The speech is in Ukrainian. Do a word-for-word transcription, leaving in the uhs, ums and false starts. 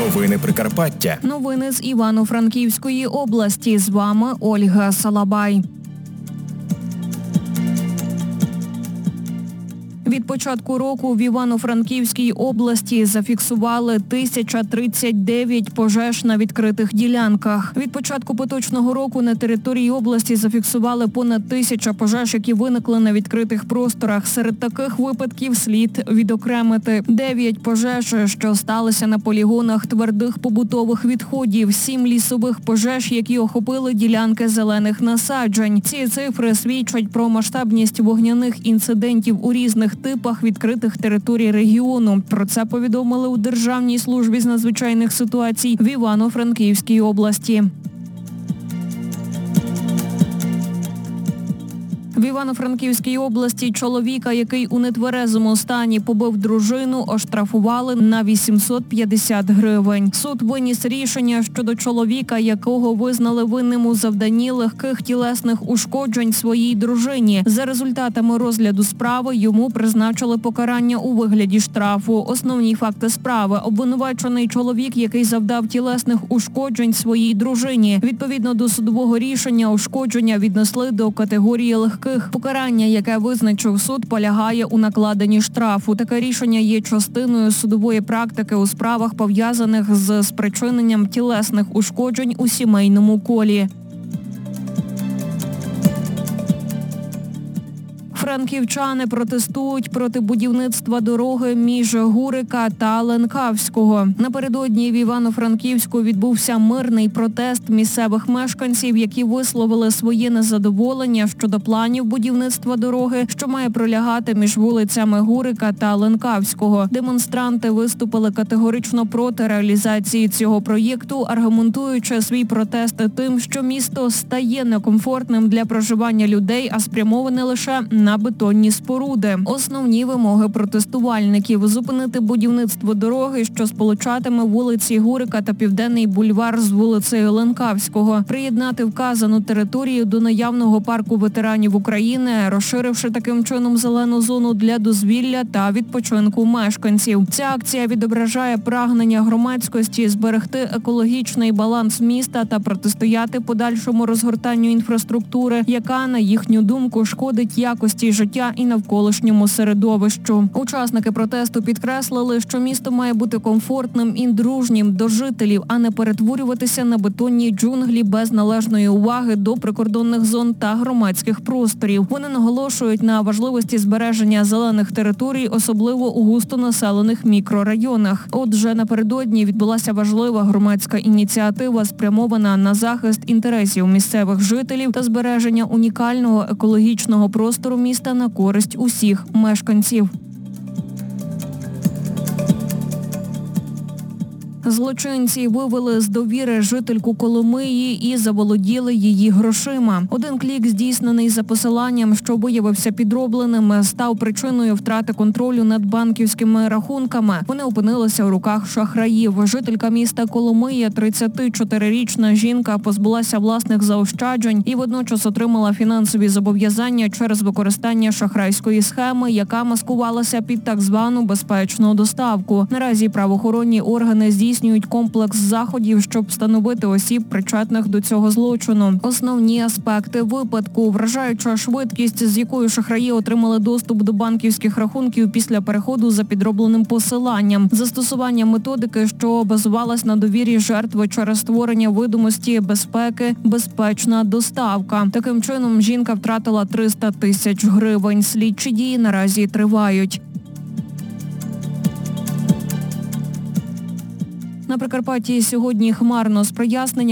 Новини Прикарпаття. Новини з Івано-Франківської області. З вами Ольга Салабай. Від початку року в Івано-Франківській області зафіксували тисяча тридцять дев'ять пожеж на відкритих ділянках. Від початку поточного року на території області зафіксували понад тисяча пожеж, які виникли на відкритих просторах. Серед таких випадків слід відокремити дев'ять пожеж, що сталися на полігонах твердих побутових відходів, сім лісових пожеж, які охопили ділянки зелених насаджень. Ці цифри свідчать про масштабність вогняних інцидентів у різних типах відкритих територій регіону. Про це повідомили у Державній службі з надзвичайних ситуацій в Івано-Франківській області. В Івано-Франківській області чоловіка, який у нетверезому стані побив дружину, оштрафували на вісімсот п'ятдесят гривень. Суд виніс рішення щодо чоловіка, якого визнали винним у завданні легких тілесних ушкоджень своїй дружині. За результатами розгляду справи йому призначили покарання у вигляді штрафу. Основні факти справи. Обвинувачений чоловік, який завдав тілесних ушкоджень своїй дружині. Відповідно до судового рішення, ушкодження віднесли до категорії легких. Покарання, яке визначив суд, полягає у накладенні штрафу. Таке рішення є частиною судової практики у справах, пов'язаних з спричиненням тілесних ушкоджень у сімейному колі. Франківчани протестують проти будівництва дороги між Гурика та Ленкавського. Напередодні в Івано-Франківську відбувся мирний протест місцевих мешканців, які висловили своє незадоволення щодо планів будівництва дороги, що має пролягати між вулицями Гурика та Ленкавського. Демонстранти виступили категорично проти реалізації цього проєкту, аргументуючи свій протест тим, що місто стає некомфортним для проживання людей, а спрямоване лише на бетонні споруди. Основні вимоги протестувальників – зупинити будівництво дороги, що сполучатиме вулиці Гурика та Південний бульвар з вулицею Ленкавського, приєднати вказану територію до наявного парку ветеранів України, розширивши таким чином зелену зону для дозвілля та відпочинку мешканців. Ця акція відображає прагнення громадськості зберегти екологічний баланс міста та протистояти подальшому розгортанню інфраструктури, яка, на їхню думку, шкодить якості життя і навколишньому середовищу. Учасники протесту підкреслили, що місто має бути комфортним і дружнім до жителів, а не перетворюватися на бетонні джунглі без належної уваги до прикордонних зон та громадських просторів. Вони наголошують на важливості збереження зелених територій, особливо у густонаселених мікрорайонах. Отже, напередодні відбулася важлива громадська ініціатива, спрямована на захист інтересів місцевих жителів та збереження унікального екологічного простору міста на користь усіх мешканців. Злочинці вивели з довіри жительку Коломиї і заволоділи її грошима. Один клік, здійснений за посиланням, що виявився підробленим, став причиною втрати контролю над банківськими рахунками. Вони опинилися у руках шахраїв. Жителька міста Коломия, тридцятичотирирічна жінка, позбулася власних заощаджень і водночас отримала фінансові зобов'язання через використання шахрайської схеми, яка маскувалася під так звану безпечну доставку. Наразі правоохоронні органи здійснюють Здійснюють комплекс заходів, щоб встановити осіб, причетних до цього злочину. Основні аспекти випадку – вражаюча швидкість, з якою шахраї отримали доступ до банківських рахунків після переходу за підробленим посиланням, застосування методики, що базувалась на довірі жертви через створення видимості безпеки, безпечна доставка. Таким чином, жінка втратила триста тисяч гривень. Слідчі дії наразі тривають. На Прикарпатті сьогодні хмарно з проясненням.